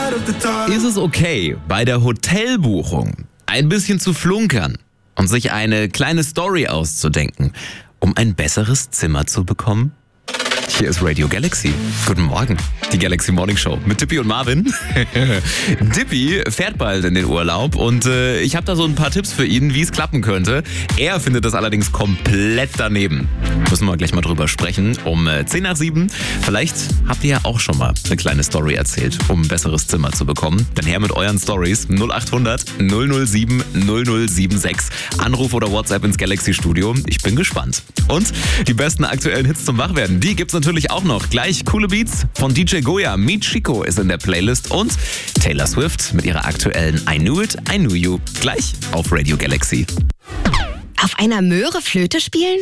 Ist es okay, bei der Hotelbuchung ein bisschen zu flunkern und sich eine kleine Story auszudenken, um ein besseres Zimmer zu bekommen? Hier ist Radio Galaxy. Guten Morgen. Die Galaxy Morning Show mit Dippy und Marvin. Dippy fährt bald in den Urlaub und ich habe da so ein paar Tipps für ihn, wie es klappen könnte. Er findet das allerdings komplett daneben. Müssen wir gleich mal drüber sprechen. Um 6:50. Vielleicht habt ihr ja auch schon mal eine kleine Story erzählt, um ein besseres Zimmer zu bekommen. Dann her mit euren Stories. 0800 007 0076. Anruf oder WhatsApp ins Galaxy Studio. Ich bin gespannt. Und die besten aktuellen Hits zum Wachwerden, die gibt's natürlich auch noch. Gleich coole Beats von DJ Goya. Meet Chico ist in der Playlist und Taylor Swift mit ihrer aktuellen I Knew It, I Knew You. Gleich auf Radio Galaxy. Auf einer Möhre Flöte spielen?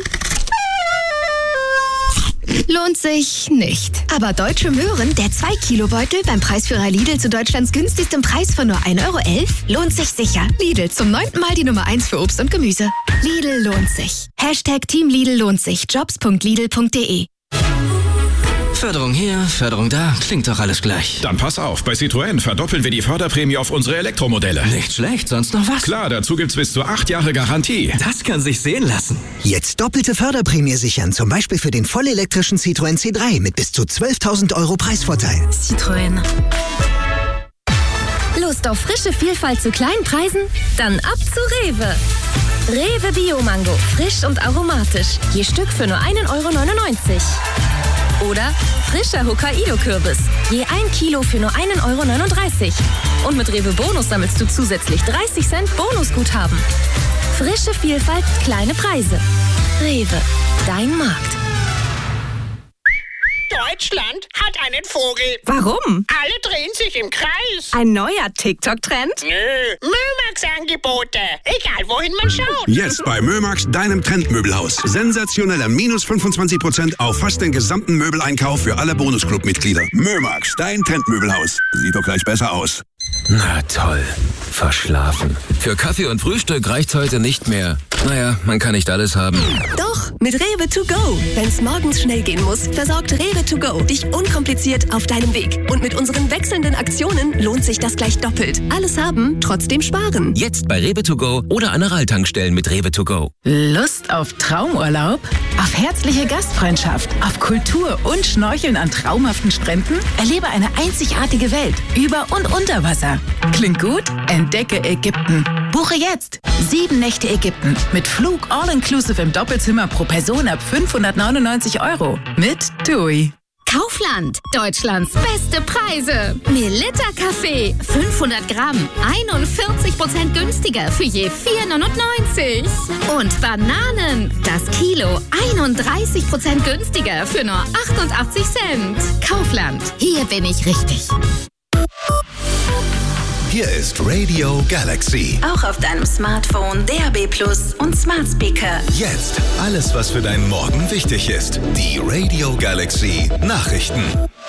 Lohnt sich nicht. Aber Deutsche Möhren, der 2-Kilo-Beutel beim Preisführer Lidl zu Deutschlands günstigstem Preis von nur 1,11 € lohnt sich sicher. Lidl, zum 9. Mal die Nummer 1 für Obst und Gemüse. Lidl lohnt sich. #Team Lidl lohnt sich. Jobs.lidl.de. Förderung hier, Förderung da, klingt doch alles gleich. Dann pass auf, bei Citroën verdoppeln wir die Förderprämie auf unsere Elektromodelle. Nicht schlecht, sonst noch was? Klar, dazu gibt's bis zu 8 Jahre Garantie. Das kann sich sehen lassen. Jetzt doppelte Förderprämie sichern, zum Beispiel für den vollelektrischen Citroën C3 mit bis zu 12.000 € Preisvorteil. Citroën. Lust auf frische Vielfalt zu kleinen Preisen? Dann ab zu Rewe. Rewe Bio-Mango, frisch und aromatisch. Je Stück für nur 1,99 €. Oder frischer Hokkaido-Kürbis. Je 1 Kilo für nur 1,39 €. Und mit Rewe Bonus sammelst du zusätzlich 30 Cent Bonusguthaben. Frische Vielfalt, kleine Preise. Rewe, dein Markt. Deutschland hat einen Vogel. Warum? Alle drehen sich im Kreis. Ein neuer TikTok-Trend? Nö, Mömax-Angebote. Egal, wohin man schaut. Jetzt bei Mömax, deinem Trendmöbelhaus. Sensationeller minus 25% auf fast den gesamten Möbeleinkauf für alle Bonusclub-Mitglieder. Mömax, dein Trendmöbelhaus. Sieht doch gleich besser aus. Na toll, verschlafen. Für Kaffee und Frühstück reicht's heute nicht mehr. Naja, man kann nicht alles haben. Doch, mit Rewe to go. Wenn's morgens schnell gehen muss, versorgt Rewe to go dich unkompliziert auf deinem Weg. Und mit unseren wechselnden Aktionen lohnt sich das gleich doppelt. Alles haben, trotzdem sparen. Jetzt bei Rewe to go oder an der Ralltankstellen mit Rewe to go. Lust auf Traumurlaub? Auf herzliche Gastfreundschaft? Auf Kultur und Schnorcheln an traumhaften Stränden? Erlebe eine einzigartige Welt über und unter Wasser. Klingt gut? Entdecke Ägypten. Buche jetzt 7 Nächte Ägypten mit Flug all-inclusive im Doppelzimmer pro Person ab 599 € mit TUI. Kaufland, Deutschlands beste Preise. Melitta Kaffee, 500 Gramm, 41% günstiger für je 4,99 €. Und Bananen, das Kilo, 31% günstiger für nur 88 Cent. Kaufland, hier bin ich richtig. Hier ist Radio Galaxy. Auch auf deinem Smartphone, DAB+ und Smart Speaker. Jetzt alles, was für deinen Morgen wichtig ist. Die Radio Galaxy Nachrichten.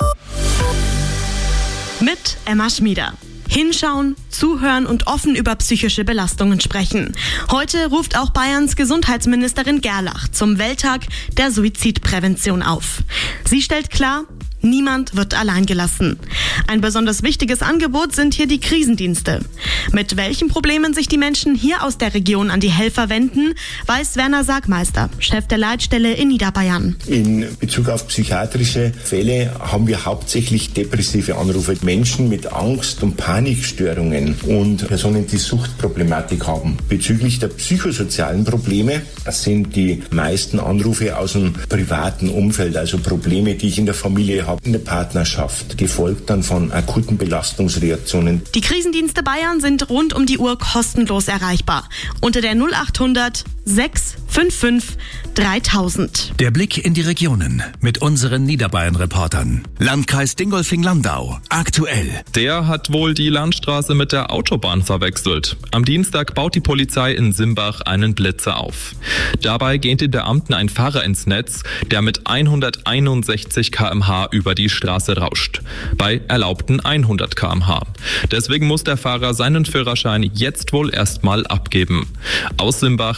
Mit Emma Schmieder. Hinschauen, zuhören und offen über psychische Belastungen sprechen. Heute ruft auch Bayerns Gesundheitsministerin Gerlach zum Welttag der Suizidprävention auf. Sie stellt klar, niemand wird allein gelassen. Ein besonders wichtiges Angebot sind hier die Krisendienste. Mit welchen Problemen sich die Menschen hier aus der Region an die Helfer wenden, weiß Werner Sargmeister, Chef der Leitstelle in Niederbayern. In Bezug auf psychiatrische Fälle haben wir hauptsächlich depressive Anrufe. Menschen mit Angst- und Panikstörungen und Personen, die Suchtproblematik haben. Bezüglich der psychosozialen Probleme, das sind die meisten Anrufe aus dem privaten Umfeld, also Probleme, die ich in der Familie habe, in der Partnerschaft, gefolgt dann von akuten Belastungsreaktionen. Die Krisendienste Bayern sind rund um die Uhr kostenlos erreichbar. Unter der 0800 655 3000. Der Blick in die Regionen mit unseren Niederbayern-Reportern. Landkreis Dingolfing-Landau. Aktuell. Der hat wohl die Landstraße mit der Autobahn verwechselt. Am Dienstag baut die Polizei in Simbach einen Blitzer auf. Dabei geht den Beamten ein Fahrer ins Netz, der mit 161 km/h über die Straße rauscht. Bei erlaubten 100 km/h. Deswegen muss der Fahrer seinen Führerschein jetzt wohl erstmal abgeben. Aus Simbach,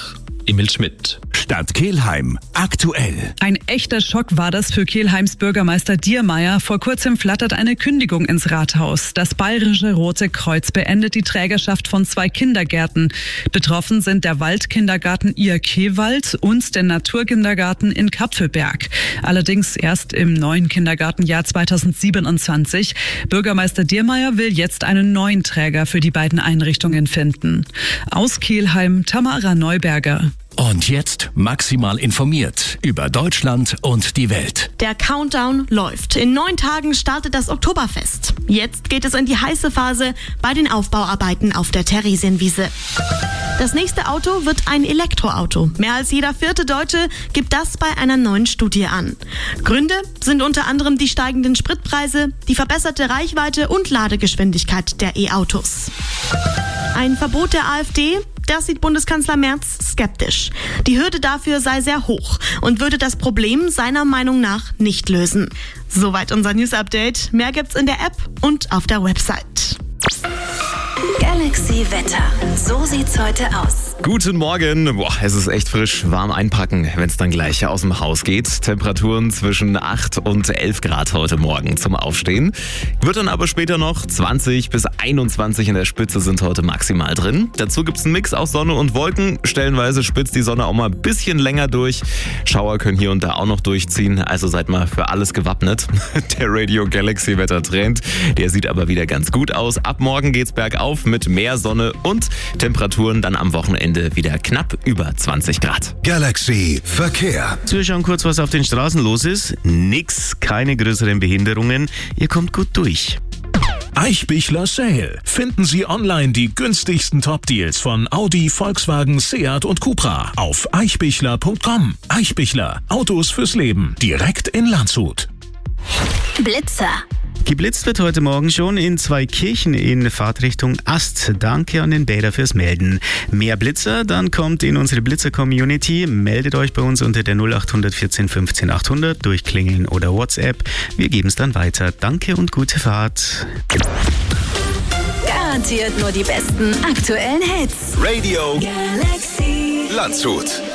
Emil Schmidt. Stadt Kelheim. Aktuell. Ein echter Schock war das für Kelheims Bürgermeister Diermeier. Vor kurzem flattert eine Kündigung ins Rathaus. Das Bayerische Rote Kreuz beendet die Trägerschaft von 2 Kindergärten. Betroffen sind der Waldkindergarten IAK-Wald und der Naturkindergarten in Kapfelberg. Allerdings erst im neuen Kindergartenjahr 2027. Bürgermeister Diermeier will jetzt einen neuen Träger für die beiden Einrichtungen finden. Aus Kelheim, Tamara Neuberger. Und jetzt maximal informiert über Deutschland und die Welt. Der Countdown läuft. In 9 Tagen startet das Oktoberfest. Jetzt geht es in die heiße Phase bei den Aufbauarbeiten auf der Theresienwiese. Das nächste Auto wird ein Elektroauto. Mehr als jeder 4. Deutsche gibt das bei einer neuen Studie an. Gründe sind unter anderem die steigenden Spritpreise, die verbesserte Reichweite und Ladegeschwindigkeit der E-Autos. Ein Verbot der AfD? Das sieht Bundeskanzler Merz skeptisch. Die Hürde dafür sei sehr hoch und würde das Problem seiner Meinung nach nicht lösen. Soweit unser News-Update. Mehr gibt's in der App und auf der Website. Galaxy Wetter. So sieht's heute aus. Guten Morgen. Es ist echt frisch. Warm einpacken, wenn es dann gleich aus dem Haus geht. Temperaturen zwischen 8 und 11 Grad heute Morgen zum Aufstehen. Wird dann aber später noch 20 bis 21 in der Spitze sind heute maximal drin. Dazu gibt's einen Mix aus Sonne und Wolken. Stellenweise spitzt die Sonne auch mal ein bisschen länger durch. Schauer können hier und da auch noch durchziehen. Also seid mal für alles gewappnet. Der Radio Galaxy Wettertrend, der sieht aber wieder ganz gut aus. Ab morgen geht's bergauf mit mehr Sonne und Temperaturen dann am Wochenende wieder knapp über 20 Grad. Galaxy Verkehr. Zuschauen kurz, was auf den Straßen los ist. Nix, keine größeren Behinderungen. Ihr kommt gut durch. Eichbichler Sale. Finden Sie online die günstigsten Top-Deals von Audi, Volkswagen, Seat und Cupra auf eichbichler.com. Eichbichler. Autos fürs Leben. Direkt in Landshut. Blitzer. Geblitzt wird heute Morgen schon in 2 Kirchen in Fahrtrichtung Ast. Danke an den Bäder fürs Melden. Mehr Blitzer, dann kommt in unsere Blitzer-Community. Meldet euch bei uns unter der 0800 14 15 800 durch Klingeln oder WhatsApp. Wir geben es dann weiter. Danke und gute Fahrt. Garantiert nur die besten aktuellen Hits. Radio Galaxy Landshut.